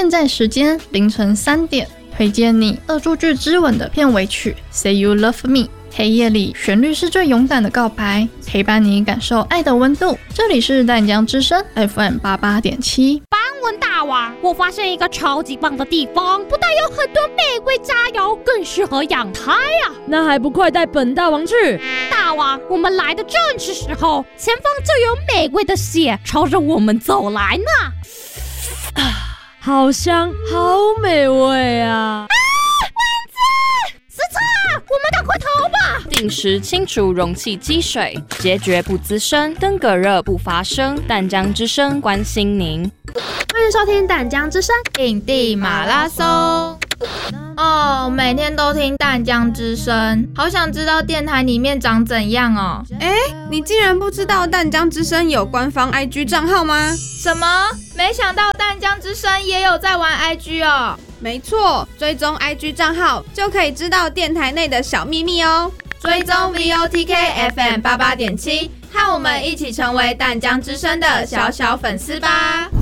现在时间凌晨3点，推荐你恶作剧之吻的片尾曲 Say You Love Me。黑夜里，旋律是最勇敢的告白，陪伴你感受爱的温度。这里是淡江之声 FM 88.7。 邦文大王，我发现一个超级棒的地方，不但有很多玫瑰榨油，更适合养胎啊！ 那还不快带本大王去？ 大王，我们来的正是时候，前方就有玫瑰的血朝着我们走来呢。 好香，好美味啊！ 我们赶快逃吧！ 定时清除容器积水，结决不滋生，登革热不发生。淡江之声关心您。 欢迎收听淡江之声印地马拉松。哦，每天都听淡江之声，好想知道电台里面长怎样哦。 你竟然不知道淡江之声有官方 IG 账号吗？ 什么？没想到淡江之声也有在玩 IG 哦。 没错，追踪 IG 账号就可以知道电台内的小秘密哦。 追踪 VOTK FM 88.7，和我们一起成为淡江之声的小小粉丝吧。